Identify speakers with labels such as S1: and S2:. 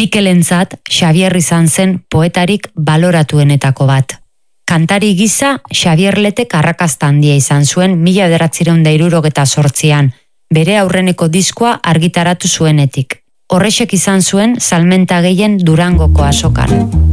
S1: Mikelentzat Xabier izan zen poetarik baloratuenetako bat. Kantari gisa Xabier Letek arrakasta handia izan zuen 1968an, bere aurreneko diskoa argitaratu zuenetik. Horrexek izan zuen salmenta gehien Durangoko azokan.